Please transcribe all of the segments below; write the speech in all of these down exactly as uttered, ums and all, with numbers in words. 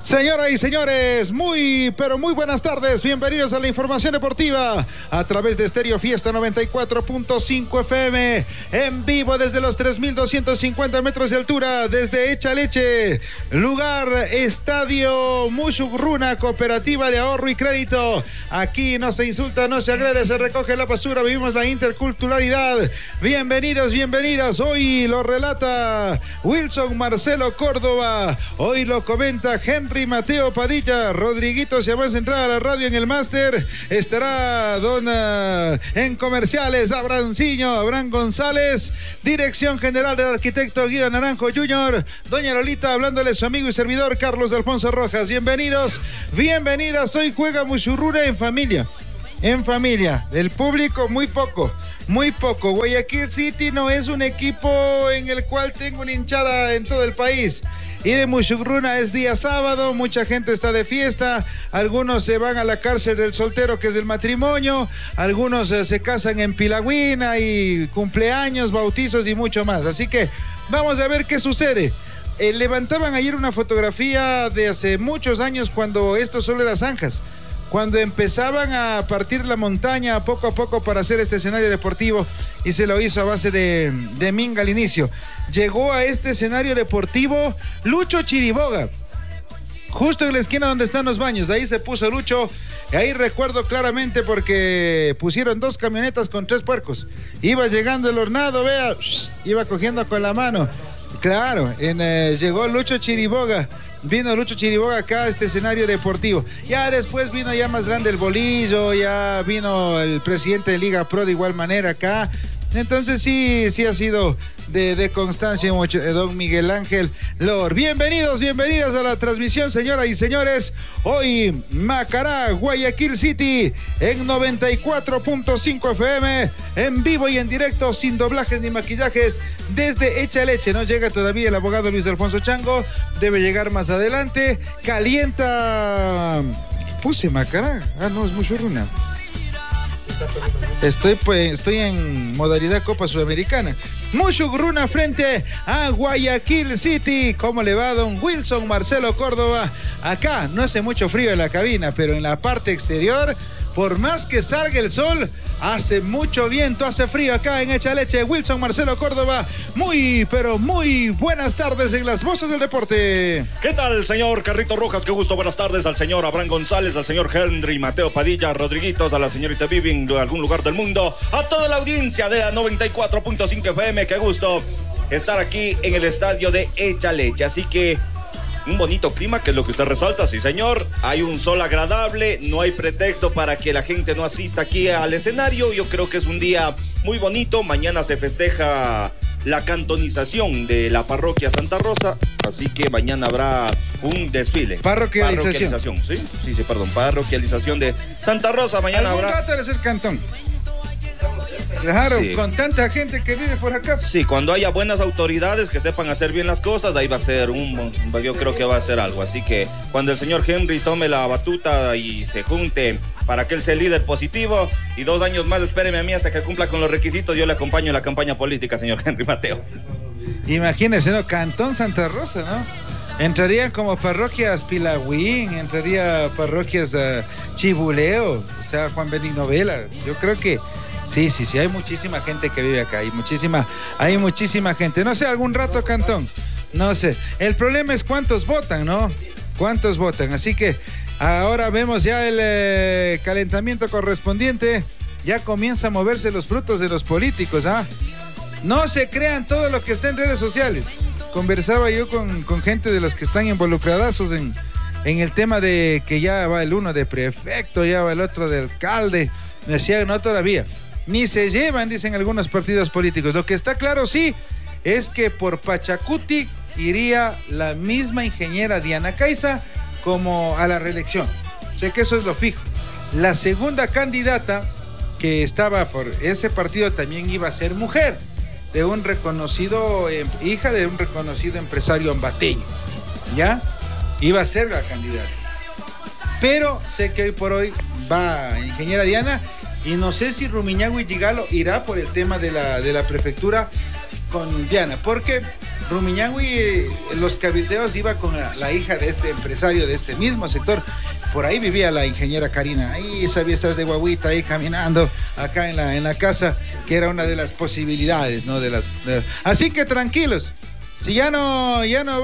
Señoras y señores, muy, pero muy buenas tardes. Bienvenidos a la información deportiva a través de Estéreo Fiesta noventa y cuatro punto cinco F M, en vivo desde los tres mil doscientos cincuenta metros de altura, desde Echaleche, lugar Estadio Musugruna, Cooperativa de Ahorro y Crédito. Aquí no se insulta, no se agrede, se recoge la basura, vivimos la interculturalidad. Bienvenidos, bienvenidas. Hoy lo relata Wilson Marcelo Córdoba, hoy lo comenta Henry Mateo Padilla. Rodriguito se va a entrar a la radio en el máster. Estará don uh, en comerciales Abranciño, Abraham González. Dirección general del arquitecto Guido Naranjo junior Doña Lolita hablándole su amigo y servidor Carlos Alfonso Rojas. Bienvenidos, bienvenidas. Hoy juega Musurruna en familia. En familia, del público muy poco, muy poco. Guayaquil City no es un equipo en el cual tengo una hinchada en todo el país. Y de Musugruna es día sábado, mucha gente está de fiesta, algunos se van a la cárcel del soltero que es el matrimonio, algunos eh, se casan en Pilagüina y cumpleaños, bautizos y mucho más. Así que vamos a ver qué sucede. Eh, levantaban ayer una fotografía de hace muchos años cuando esto solo era zanjas, cuando empezaban a partir la montaña poco a poco para hacer este escenario deportivo, y se lo hizo a base de, de minga al inicio. Llegó a este escenario deportivo Lucho Chiriboga, justo en la esquina donde están los baños. Ahí se puso Lucho, y ahí recuerdo claramente porque pusieron dos camionetas con tres puercos. Iba llegando el hornado, vea, iba cogiendo con la mano. Claro, en, eh, llegó Lucho Chiriboga. Vino Lucho Chiriboga acá a este escenario deportivo. Ya después vino ya más grande el bolillo, ya vino el presidente de Liga Pro de igual manera acá. Entonces sí, sí ha sido de, de constancia mucho, eh, don Miguel Ángel Lor. Bienvenidos, bienvenidas a la transmisión, señoras y señores. Hoy Macará, Guayaquil City, en noventa y cuatro punto cinco F M, en vivo y en directo, sin doblajes ni maquillajes, desde Echaleche. No llega todavía el abogado Luis Alfonso Chango, debe llegar más adelante. Calienta... Puse Macará, ah no, es Musurruna. Estoy, pues, estoy en modalidad Copa Sudamericana. Musugruna frente a Guayaquil City. ¿Cómo le va don Wilson Marcelo Córdoba? Acá no hace mucho frío en la cabina, pero en la parte exterior, por más que salga el sol, hace mucho viento, hace frío acá en Echaleche. Wilson Marcelo Córdoba, muy, pero muy buenas tardes en las voces del deporte. ¿Qué tal, señor Carrito Rojas? Qué gusto, buenas tardes al señor Abraham González, al señor Henry Mateo Padilla, Rodriguitos, a la señorita Vivi de algún lugar del mundo, a toda la audiencia de la noventa y cuatro punto cinco F M. Qué gusto estar aquí en el estadio de Echaleche. Así que un bonito clima, que es lo que usted resalta, sí señor. Hay un sol agradable, no hay pretexto para que la gente no asista aquí al escenario. Yo creo que es un día muy bonito. Mañana se festeja la cantonización de la parroquia Santa Rosa, así que mañana habrá un desfile. Parroquialización. Parroquialización, sí, sí, sí, perdón, parroquialización de Santa Rosa. Mañana ¿Algún habrá... rato de ser cantón? Claro, sí, con tanta gente que vive por acá. Sí, cuando haya buenas autoridades que sepan hacer bien las cosas, ahí va a ser un, yo creo que va a ser algo. Así que cuando el señor Henry tome la batuta y se junte para que él sea el líder positivo, y dos años más, espéreme a mí hasta que cumpla con los requisitos, yo le acompaño en la campaña política, señor Henry Mateo. Imagínese, ¿no? Cantón Santa Rosa, ¿no? Entrarían como parroquias Pilagüín, entraría parroquias uh, Chibuleo, o sea, Juan Benigno Vela. Yo creo que sí, sí, sí, hay muchísima gente que vive acá, hay muchísima, hay muchísima gente. No sé, algún rato cantón, no sé. El problema es cuántos votan, ¿no? ¿Cuántos votan? Así que ahora vemos ya el eh, calentamiento correspondiente. Ya comienza a moverse los frutos de los políticos, ¿ah? No se crean todo lo que está en redes sociales. Conversaba yo con, con gente de los que están involucradazos en, en el tema de que ya va el uno de prefecto, ya va el otro de alcalde. Me decía, no todavía. Ni se llevan, dicen algunos partidos políticos. Lo que está claro, sí, es que por Pachacuti iría la misma ingeniera Diana Caiza como a la reelección. Sé que eso es lo fijo. La segunda candidata que estaba por ese partido también iba a ser mujer, de un reconocido, eh, hija de un reconocido empresario ambateño, ¿ya? Iba a ser la candidata. Pero sé que hoy por hoy va ingeniera Diana, y no sé si Rumiñahui Gigalo irá por el tema de la, de la prefectura con Diana, porque Rumiñahui, los cabildeos iba con la, la hija de este empresario de este mismo sector. Por ahí vivía la ingeniera Karina, ahí sabía estar de guaguita, ahí caminando, acá en la, en la casa, que era una de las posibilidades, ¿no? De las, de... Así que tranquilos, si ya no, ya no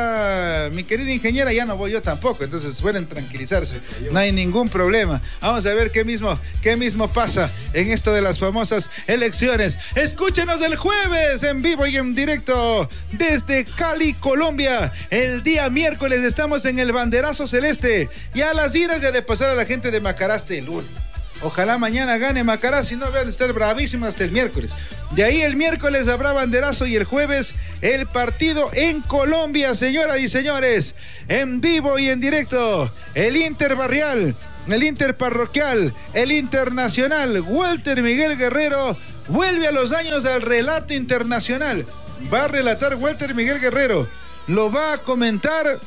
va mi querida ingeniera, ya no voy yo tampoco, entonces pueden tranquilizarse, no hay ningún problema. Vamos a ver qué mismo, qué mismo pasa en esto de las famosas elecciones. Escúchenos el jueves en vivo y en directo desde Cali, Colombia. El día miércoles estamos en el banderazo celeste y a las iras de pasar a la gente de Macará hasta el lunes. Ojalá mañana gane Macará, si no van a estar bravísimos hasta el miércoles. De ahí el miércoles habrá banderazo y el jueves el partido en Colombia, señoras y señores. En vivo y en directo, el Inter Barrial, el Inter Parroquial, el Internacional. Walter Miguel Guerrero vuelve a los años del relato internacional. Va a relatar Walter Miguel Guerrero. Lo va a comentar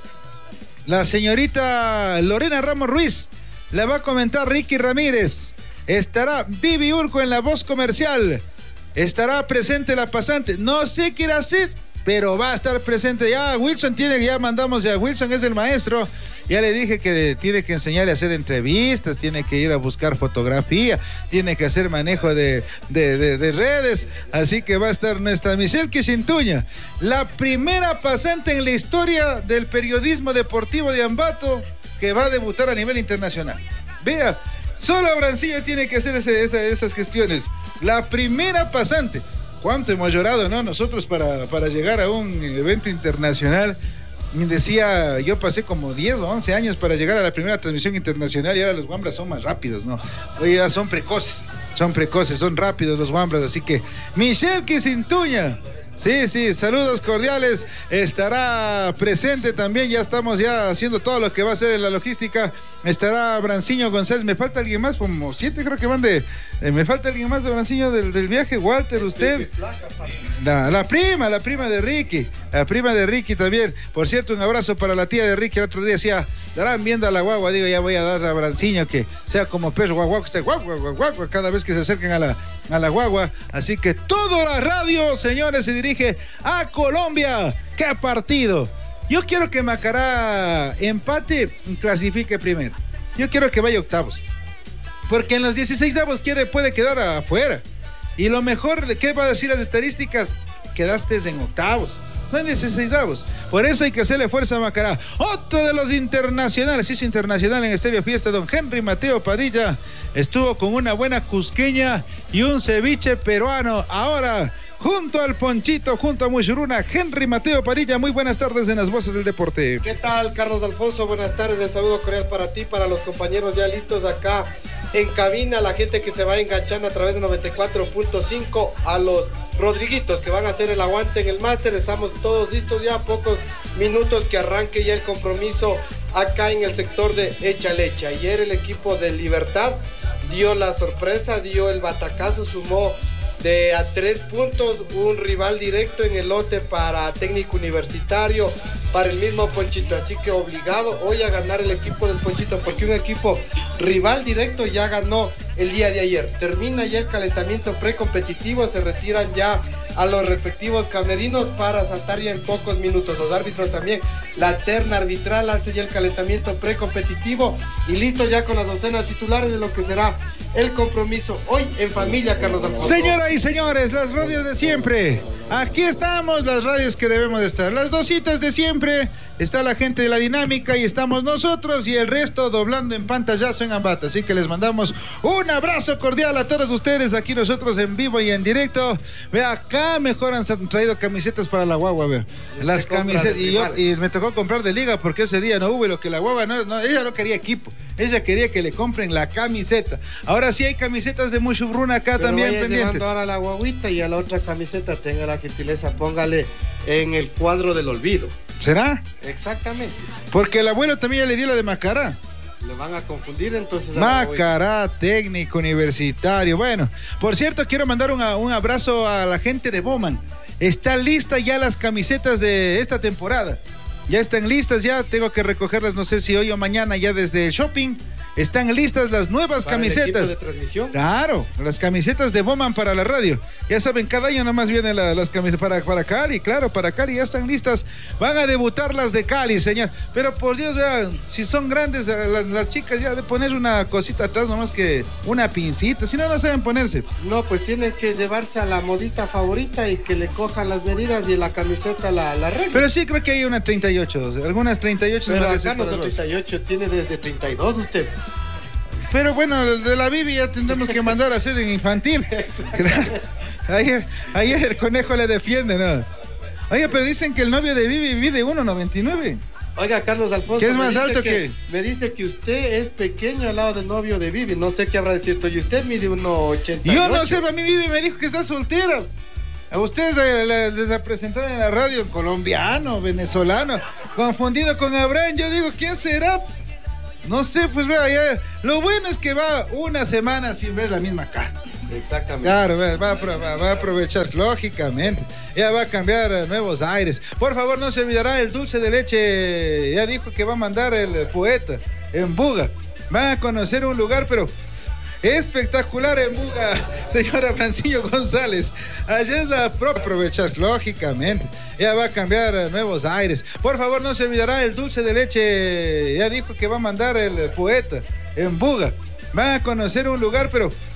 la señorita Lorena Ramos Ruiz. La va a comentar Ricky Ramírez. Estará Vivi Urco en la voz comercial. Estará presente la pasante. No sé qué irá a hacer, pero va a estar presente. Ya Wilson tiene, ya mandamos, ya Wilson es el maestro. Ya le dije que tiene que enseñarle a hacer entrevistas, tiene que ir a buscar fotografía, tiene que hacer manejo de, de, de, de redes. Así que va a estar nuestra Michelle Quisintuña, la primera pasante en la historia del periodismo deportivo de Ambato, que va a debutar a nivel internacional. Vea, solo Brancillo tiene que hacer ese, esa, esas gestiones. La primera pasante. ¿Cuánto hemos llorado, no? Nosotros para, para llegar a un evento internacional. Decía, yo pasé como diez o once años para llegar a la primera transmisión internacional y ahora los Wambras son más rápidos, ¿no? Hoy ya son precoces, son precoces, son rápidos los Wambras, así que Michelle Quisintuña. Sí, sí, saludos cordiales, estará presente también, ya estamos ya haciendo todo lo que va a ser en la logística, estará Branciño González, me falta alguien más, como siete creo que van de, eh, me falta alguien más de Branciño del, del viaje, Walter, usted, la, la prima, la prima de Ricky, la prima de Ricky también, por cierto, un abrazo para la tía de Ricky, el otro día decía, estarán viendo a la guagua, digo, ya voy a dar a Branciño que sea como perro guagua, que esté guagua, guagua, guagua, cada vez que se acerquen a la, a la guagua, así que toda la radio, señores, se dirige a Colombia. ¡Qué partido! Yo quiero que Macará empate y clasifique primero. Yo quiero que vaya octavos, porque en los dieciséis avos quiere, puede quedar afuera, y lo mejor, ¿qué va a decir las estadísticas? Quedaste en octavos, no en dieciséis avos. Por eso hay que hacerle fuerza a Macará. Otro de los internacionales, hizo internacional en Estéreo Fiesta, don Henry Mateo Padilla, estuvo con una buena cusqueña y un ceviche peruano. Ahora, junto al Ponchito, junto a Mushuruna, Henry Mateo Padilla, muy buenas tardes en las voces del deporte. ¿Qué tal, Carlos Alfonso? Buenas tardes, el saludo cordial para ti, para los compañeros ya listos acá en cabina, la gente que se va enganchando a través de noventa y cuatro punto cinco, a los Rodriguitos que van a hacer el aguante en el máster. Estamos todos listos ya, pocos minutos que arranque ya el compromiso acá en el sector de Echaleche. Ayer el equipo de Libertad dio la sorpresa, dio el batacazo, sumó de a tres puntos, un rival directo en el lote para Técnico Universitario, para el mismo Ponchito, así que obligado hoy a ganar el equipo del Ponchito, porque un equipo rival directo ya ganó el día de ayer. Termina ya el calentamiento precompetitivo, se retiran ya a los respectivos camerinos para saltar ya en pocos minutos. Los árbitros también, la terna arbitral hace ya el calentamiento precompetitivo y listo ya con las docenas titulares de lo que será el compromiso hoy en familia, Carlos Alfonso. Señoras y señores, las radios de siempre. Aquí estamos, las radios que debemos de estar. Las dos citas de siempre. Está la gente de la dinámica y estamos nosotros y el resto doblando en pantallazo en Ambato. Así que les mandamos un abrazo cordial a todos ustedes. Aquí nosotros en vivo y en directo. Ve acá, mejor han traído camisetas para la guagua, ve. Las camisetas. Y, yo, y me tocó comprar de liga porque ese día no hubo lo que la guagua no, no, ella no quería equipo. Ella quería que le compren la camiseta. Ahora sí hay camisetas de Mushubruna acá. Pero también pendientes. Ahora la guaguita y a la otra camiseta tenga la gentileza, póngale en el cuadro del olvido. ¿Será? Exactamente. Porque el abuelo también ya le dio la de Macará. Le van a confundir entonces. Macará, Técnico Universitario. Bueno, por cierto, quiero mandar un, un abrazo a la gente de Bowman. Están listas ya las camisetas de esta temporada. Ya están listas, ya tengo que recogerlas, no sé si hoy o mañana, ya desde el shopping. están listas las nuevas para camisetas. el equipo de transmisión. Claro, las camisetas de Bowman para la radio. Ya saben, cada año nomás vienen la, las camisetas para, para Cali, claro, para Cali ya están listas. Van a debutar las de Cali, señor. Pero por Dios, vean, si son grandes las, las chicas, ya de poner una cosita atrás nomás que una pincita, si no, no saben ponerse. No, pues tienen que llevarse a la modista favorita y que le cojan las medidas y la camiseta la, la regla. Pero sí creo que hay una treinta y ocho, algunas treinta y ocho. Pero acá no son treinta y ocho, tiene desde treinta y dos usted. Pero bueno, de la Bibi ya tendremos que mandar a hacer en infantil. Ayer, ayer el conejo le defiende, ¿no? Oye, pero dicen que el novio de Bibi mide uno noventa y nueve. Oiga, Carlos Alfonso, ¿qué es más alto que, que...? Me dice que usted es pequeño al lado del novio de Bibi. No sé qué habrá de decir esto. Y usted mide uno ochenta y ocho. Yo no sé, a mí Bibi me dijo que está soltera. A ustedes les la presentaron en la radio, colombiano, venezolano, confundido con Abraham. Yo digo, ¿quién será? No sé, pues vea, ya. Lo bueno es que va una semana sin ver la misma cara. Exactamente. Claro, va, va, a, va a aprovechar, lógicamente. Ya va a cambiar a nuevos aires. Por favor, no se olvidará el dulce de leche. Ya dijo que va a mandar el poeta en Buga. Van a conocer un lugar, pero espectacular en Buga, señora Francillo González. Allá es la propia aprovechar, lógicamente. Ya va a cambiar a nuevos aires. Por favor, no se olvidará el dulce de leche. Ya dijo que va a mandar el poeta en Buga. Van a conocer un lugar, pero